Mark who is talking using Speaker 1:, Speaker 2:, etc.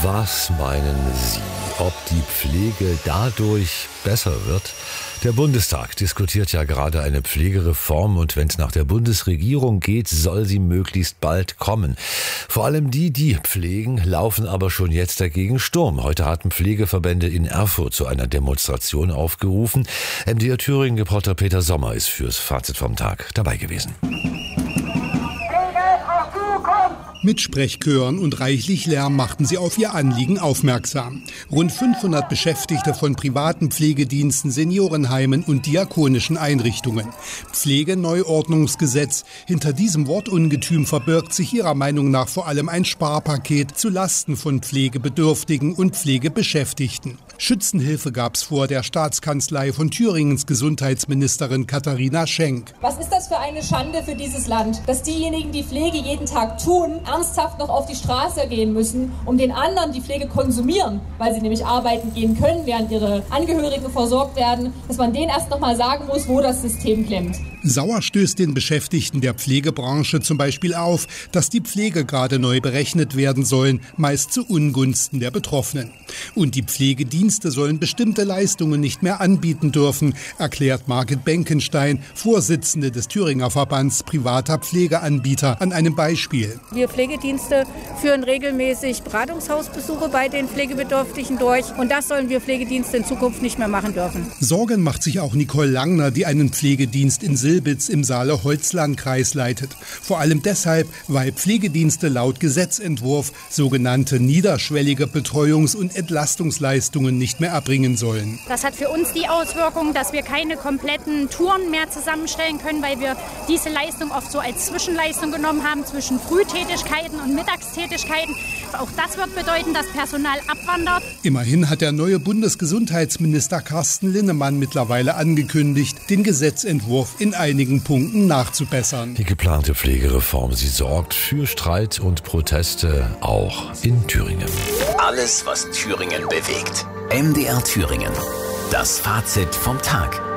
Speaker 1: Was meinen Sie, ob die Pflege dadurch besser wird? Der Bundestag diskutiert ja gerade eine Pflegereform und wenn es nach der Bundesregierung geht, soll sie möglichst bald kommen. Vor allem die pflegen, laufen aber schon jetzt dagegen Sturm. Heute hatten Pflegeverbände in Erfurt zu einer Demonstration aufgerufen. MDR Thüringen-Reporter Peter Sommer ist fürs Fazit vom Tag dabei gewesen.
Speaker 2: Mit Sprechchören und reichlich Lärm machten sie auf ihr Anliegen aufmerksam. Rund 500 Beschäftigte von privaten Pflegediensten, Seniorenheimen und diakonischen Einrichtungen. Pflegeneuordnungsgesetz. Hinter diesem Wortungetüm verbirgt sich ihrer Meinung nach vor allem ein Sparpaket zu Lasten von Pflegebedürftigen und Pflegebeschäftigten. Schützenhilfe gab's vor der Staatskanzlei von Thüringens Gesundheitsministerin Katharina Schenk.
Speaker 3: Was ist das für eine Schande für dieses Land, dass diejenigen, die Pflege jeden Tag tun, ernsthaft noch auf die Straße gehen müssen, um den anderen, die Pflege konsumieren, weil sie nämlich arbeiten gehen können, während ihre Angehörigen versorgt werden, dass man denen erst noch mal sagen muss, wo das System klemmt.
Speaker 2: Sauer stößt den Beschäftigten der Pflegebranche zum Beispiel auf, dass die Pflegegrade neu berechnet werden sollen, meist zu Ungunsten der Betroffenen. Und die Pflegedienste sollen bestimmte Leistungen nicht mehr anbieten dürfen, erklärt Margit Benkenstein, Vorsitzende des Thüringer Verbands privater Pflegeanbieter, an einem Beispiel.
Speaker 4: Wir Pflegedienste führen regelmäßig Beratungshausbesuche bei den Pflegebedürftigen durch und das sollen wir Pflegedienste in Zukunft nicht mehr machen dürfen.
Speaker 2: Sorgen macht sich auch Nicole Langner, die einen Pflegedienst in Silbitz im Saale-Holzland-Kreis leitet. Vor allem deshalb, weil Pflegedienste laut Gesetzentwurf sogenannte niederschwellige Betreuungs- und Entlastungsleistungen nicht mehr erbringen sollen.
Speaker 5: Das hat für uns die Auswirkung, dass wir keine kompletten Touren mehr zusammenstellen können, weil wir diese Leistung oft so als Zwischenleistung genommen haben zwischen Frühtätigkeiten und Mittagstätigkeiten. Auch das wird bedeuten, dass Personal abwandert.
Speaker 2: Immerhin hat der neue Bundesgesundheitsminister Carsten Linnemann mittlerweile angekündigt, den Gesetzentwurf in einigen Punkten nachzubessern.
Speaker 1: Die geplante Pflegereform, sie sorgt für Streit und Proteste, auch in Thüringen.
Speaker 6: Alles, was Thüringen bewegt. MDR Thüringen. Das Fazit vom Tag.